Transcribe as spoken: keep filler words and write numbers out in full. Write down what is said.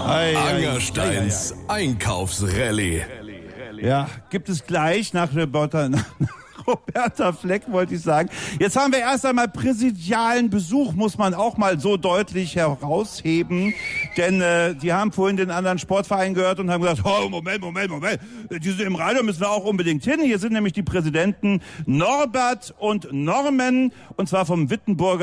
Ei, Angersteins ei, ei, ei. Einkaufsrallye. Ja, gibt es gleich nach Roberta, nach Roberta Fleck, wollte ich sagen. Jetzt haben wir erst einmal präsidialen Besuch, muss man auch mal so deutlich herausheben. Denn äh, die haben vorhin den anderen Sportverein gehört und haben gesagt, oh, Moment, Moment, Moment, die sind im Radio, müssen wir auch unbedingt hin. Hier sind nämlich die Präsidenten Norbert und Norman, und zwar vom Wittenburger